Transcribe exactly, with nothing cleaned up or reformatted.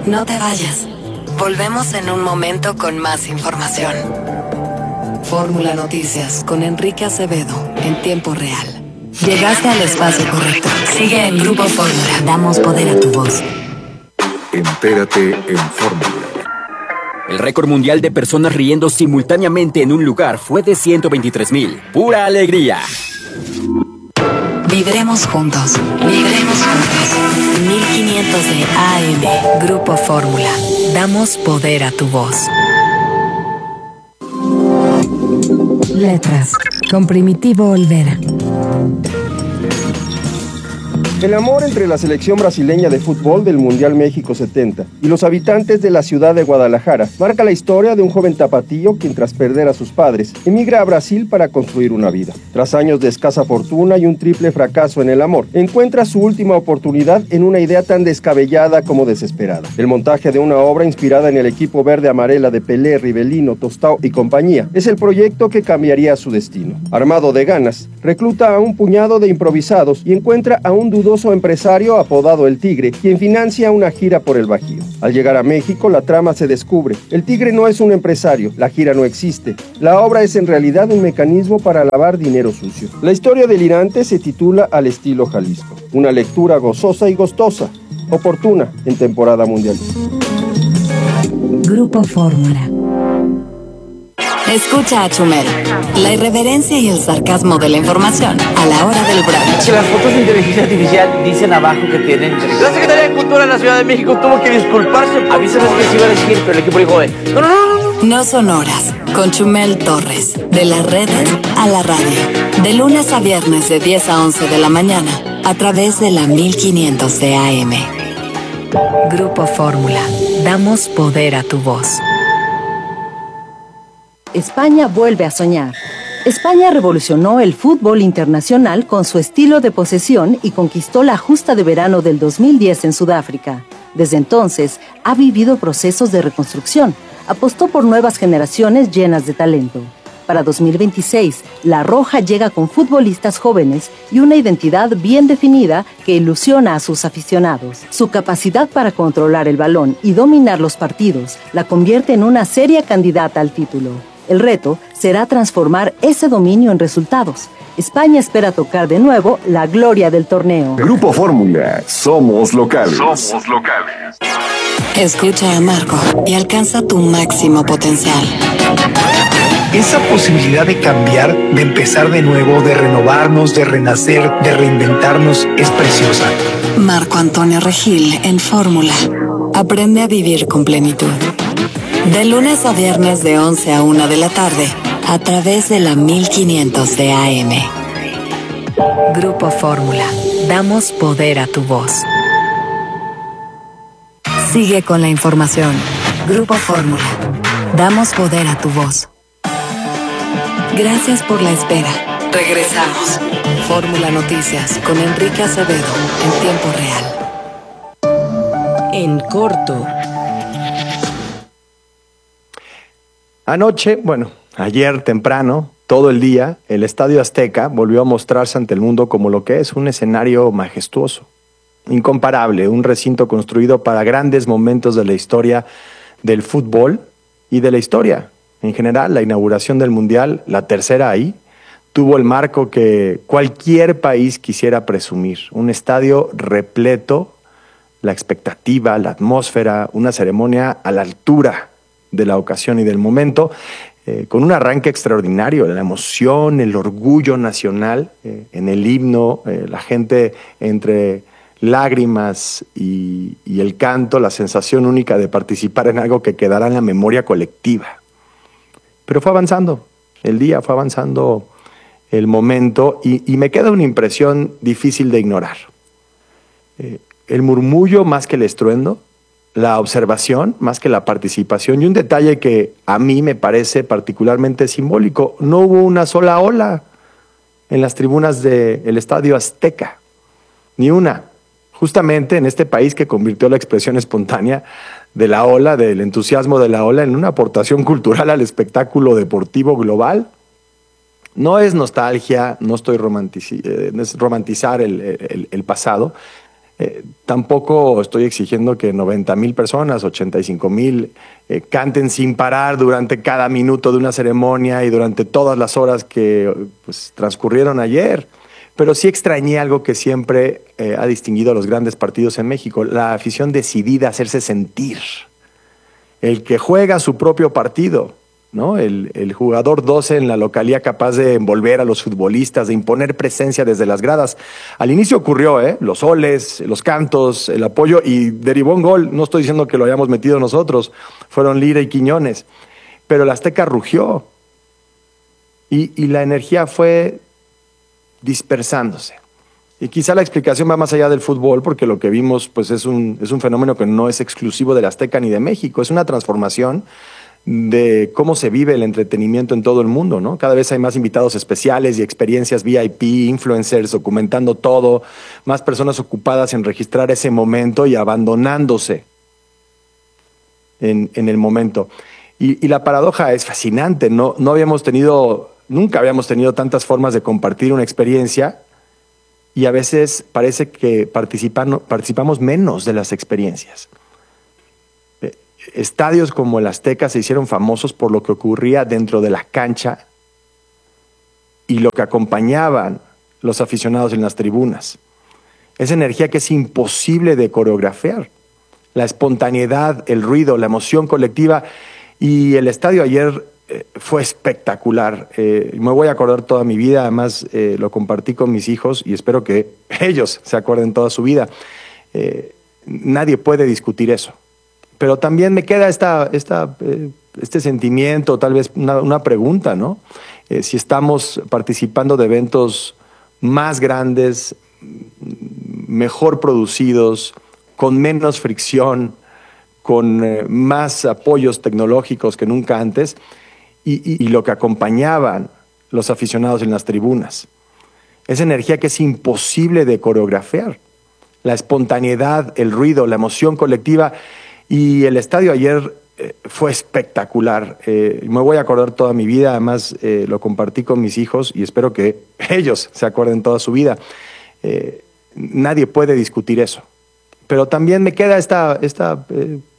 No te vayas. Volvemos en un momento con más información. Fórmula Noticias con Enrique Acevedo en tiempo real. Llegaste al espacio correcto. Sigue en Grupo Fórmula. Damos poder a tu voz. Entérate en Fórmula. El récord mundial de personas riendo simultáneamente en un lugar fue de ciento veintitrés mil. ¡Pura alegría! Vibremos juntos. Vibremos juntos. mil quinientos de A M. Grupo Fórmula. Damos poder a tu voz. Letras. Con Primitivo Olvera. El amor entre la selección brasileña de fútbol del Mundial México setenta y los habitantes de la ciudad de Guadalajara marca la historia de un joven tapatío quien, tras perder a sus padres, emigra a Brasil para construir una vida. Tras años de escasa fortuna y un triple fracaso en el amor, encuentra su última oportunidad en una idea tan descabellada como desesperada. El montaje de una obra inspirada en el equipo verde-amarela de Pelé, Rivelino, Tostao y compañía es el proyecto que cambiaría su destino. Armado de ganas, recluta a un puñado de improvisados y encuentra a un dudoso empresario apodado El Tigre, quien financia una gira por el Bajío. Al llegar a México, la trama se descubre. El Tigre no es un empresario, la gira no existe. La obra es en realidad un mecanismo para lavar dinero sucio. La historia delirante se titula Al estilo Jalisco. Una lectura gozosa y gustosa, oportuna en temporada mundialista. Grupo Fórmula. Escucha a Chumel. La irreverencia y el sarcasmo de la información a la hora del brunch. Que las fotos de inteligencia artificial dicen abajo que tienen. La Secretaría de Cultura de la Ciudad de México tuvo que disculparse. Avísame que se iba a elegir, pero el equipo dijo, eh, no, no, no, no. No son horas. Con Chumel Torres. De las redes a la radio. De lunes a viernes de diez a once de la mañana. A través de la mil quinientos de A M. Grupo Fórmula. Damos poder a tu voz. España vuelve a soñar. España revolucionó el fútbol internacional con su estilo de posesión y conquistó la justa de verano del dos mil diez en Sudáfrica. Desde entonces, ha vivido procesos de reconstrucción. Apostó por nuevas generaciones llenas de talento. Para dos mil veintiséis, La Roja llega con futbolistas jóvenes y una identidad bien definida que ilusiona a sus aficionados. Su capacidad para controlar el balón y dominar los partidos la convierte en una seria candidata al título. El reto será transformar ese dominio en resultados. España espera tocar de nuevo la gloria del torneo. Grupo Fórmula. Somos locales. Somos locales. Escucha a Marco y alcanza tu máximo potencial. Esa posibilidad de cambiar, de empezar de nuevo, de renovarnos, de renacer, de reinventarnos, es preciosa. Marco Antonio Regil en Fórmula. Aprende a vivir con plenitud. De lunes a viernes de once a una de la tarde, a través de la mil quinientos de A M. Grupo Fórmula. Damos poder a tu voz. Sigue con la información. Grupo Fórmula. Damos poder a tu voz. Gracias por la espera. Regresamos. Fórmula Noticias con Enrique Acevedo en tiempo real. En corto. Anoche, bueno, ayer temprano, todo el día, el Estadio Azteca volvió a mostrarse ante el mundo como lo que es un escenario majestuoso, incomparable, un recinto construido para grandes momentos de la historia del fútbol y de la historia. En general, la inauguración del Mundial, la tercera ahí, tuvo el marco que cualquier país quisiera presumir. Un estadio repleto, la expectativa, la atmósfera, una ceremonia a la altura de la ocasión y del momento, eh, con un arranque extraordinario, la emoción, el orgullo nacional, eh, en el himno, eh, la gente entre lágrimas y, y el canto, la sensación única de participar en algo que quedará en la memoria colectiva. Pero fue avanzando, el día fue avanzando el momento y, y me queda una impresión difícil de ignorar. Eh, el murmullo más que el estruendo, la observación más que la participación, y un detalle que a mí me parece particularmente simbólico: no hubo una sola ola en las tribunas del Estadio Azteca, ni una. Justamente en este país que convirtió la expresión espontánea de la ola, del entusiasmo de la ola, en una aportación cultural al espectáculo deportivo global. No es nostalgia, no estoy romantici- eh, es romantizar el, el, el pasado. Eh, tampoco estoy exigiendo que noventa mil personas, ochenta y cinco mil, eh, canten sin parar durante cada minuto de una ceremonia y durante todas las horas que pues, transcurrieron ayer. Pero sí extrañé algo que siempre eh, ha distinguido a los grandes partidos en México, la afición decidida a hacerse sentir. El que juega su propio partido, ¿no? El, el jugador doce en la localía capaz de envolver a los futbolistas, de imponer presencia desde las gradas. Al inicio ocurrió, ¿eh? Los oles, los cantos, el apoyo y derivó un gol. No estoy diciendo que lo hayamos metido nosotros, fueron Lira y Quiñones. Pero el Azteca rugió y, y la energía fue dispersándose. Y quizá la explicación va más allá del fútbol, porque lo que vimos pues, es, un, es un fenómeno que no es exclusivo del Azteca ni de México. Es una transformación de cómo se vive el entretenimiento en todo el mundo, ¿no? Cada vez hay más invitados especiales y experiencias V I P, influencers documentando todo, más personas ocupadas en registrar ese momento y abandonándose en, en el momento. Y, y la paradoja es fascinante, ¿no? No habíamos tenido, nunca habíamos tenido tantas formas de compartir una experiencia y a veces parece que participan, participamos menos de las experiencias. Estadios como el Azteca se hicieron famosos por lo que ocurría dentro de la cancha y lo que acompañaban los aficionados en las tribunas. Esa energía que es imposible de coreografiar. La espontaneidad, el ruido, la emoción colectiva. Y el estadio ayer eh, fue espectacular. Eh, me voy a acordar toda mi vida. Además, eh, lo compartí con mis hijos y espero que ellos se acuerden toda su vida. Eh, nadie puede discutir eso. Pero también me queda esta, esta, eh, este sentimiento, tal vez una, una pregunta, ¿no? Eh, si estamos participando de eventos más grandes, mejor producidos, con menos fricción, con eh, más apoyos tecnológicos que nunca antes, y, y, y lo que acompañaban los aficionados en las tribunas. Esa energía que es imposible de coreografiar. La espontaneidad, el ruido, la emoción colectiva. Y el estadio ayer eh, fue espectacular. Eh, me voy a acordar toda mi vida. Además, eh, lo compartí con mis hijos y espero que ellos se acuerden toda su vida. Eh, nadie puede discutir eso. Pero también me queda esta, esta, eh,